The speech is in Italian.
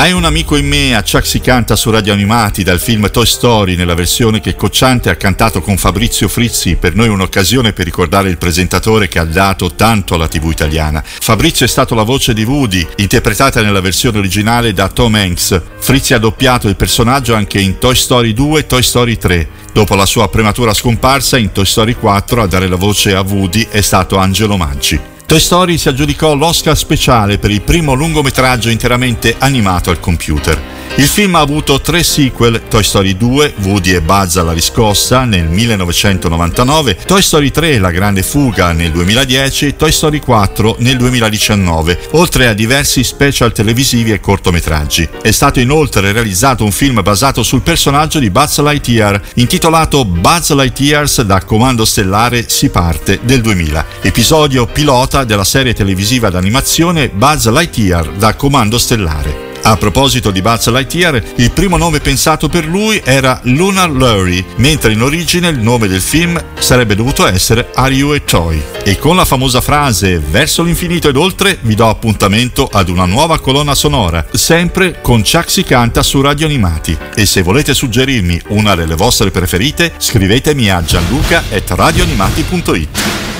Hai un amico in me a Chuck si canta su Radio Animati dal film Toy Story nella versione che Cocciante ha cantato con Fabrizio Frizzi, per noi un'occasione per ricordare il presentatore che ha dato tanto alla TV italiana. Fabrizio è stato la voce di Woody, interpretata nella versione originale da Tom Hanks. Frizzi ha doppiato il personaggio anche in Toy Story 2 e Toy Story 3. Dopo la sua prematura scomparsa in Toy Story 4 a dare la voce a Woody è stato Angelo Maggi. Toy Story si aggiudicò l'Oscar speciale per il primo lungometraggio interamente animato al computer. Il film ha avuto 3 sequel: Toy Story 2, Woody e Buzz alla riscossa nel 1999, Toy Story 3, La grande fuga nel 2010 e Toy Story 4 nel 2019, oltre a diversi special televisivi e cortometraggi. È stato inoltre realizzato un film basato sul personaggio di Buzz Lightyear, intitolato Buzz Lightyears da Comando Stellare si parte del 2000, episodio pilota della serie televisiva d'animazione Buzz Lightyear da Comando Stellare. A proposito di Buzz Lightyear, il primo nome pensato per lui era Lunar Larry, mentre in origine il nome del film sarebbe dovuto essere Are You a Toy? E con la famosa frase verso l'infinito ed oltre vi do appuntamento ad una nuova colonna sonora, sempre con Chuck si canta su Radio Animati. E se volete suggerirmi una delle vostre preferite, scrivetemi a gianluca@radioanimati.it.